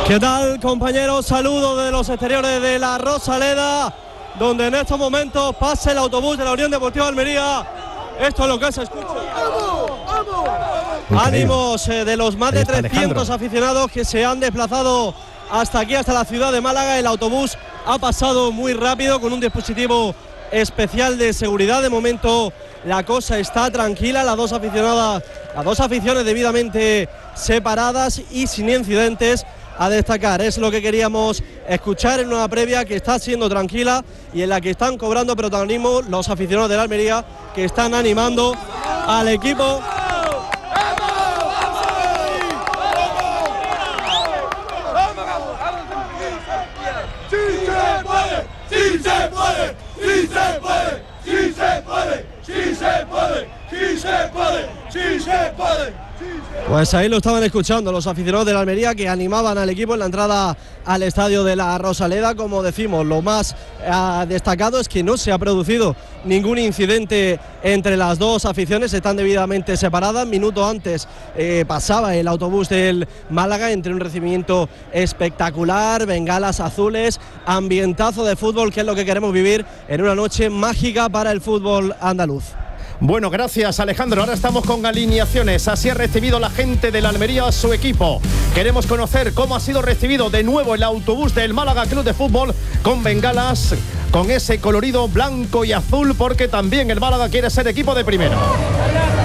¿Qué tal, compañeros? Saludos de los exteriores de la Rosaleda, donde en estos momentos pasa el autobús de la Unión Deportiva Almería. Esto es lo que se escucha. Ánimos de los más de 300 aficionados que se han desplazado hasta aquí, hasta la ciudad de Málaga. El autobús ha pasado muy rápido con un dispositivo especial de seguridad. De momento la cosa está tranquila, las dos aficiones debidamente separadas y sin incidentes a destacar. Es lo que queríamos escuchar en una previa que está siendo tranquila y en la que están cobrando protagonismo los aficionados de la Almería, que están animando al equipo. Pues ahí lo estaban escuchando los aficionados de la Almería, que animaban al equipo en la entrada al estadio de la Rosaleda. Como decimos, lo más destacado es que no se ha producido ningún incidente entre las dos aficiones, están debidamente separadas. Minuto antes pasaba el autobús del Málaga entre un recibimiento espectacular, bengalas azules, ambientazo de fútbol, que es lo que queremos vivir en una noche mágica para el fútbol andaluz. Bueno, gracias, Alejandro. Ahora estamos con alineaciones. Así ha recibido la gente de la Almería a su equipo. Queremos conocer cómo ha sido recibido de nuevo el autobús del Málaga Club de Fútbol, con bengalas, con ese colorido blanco y azul, porque también el Málaga quiere ser equipo de primera.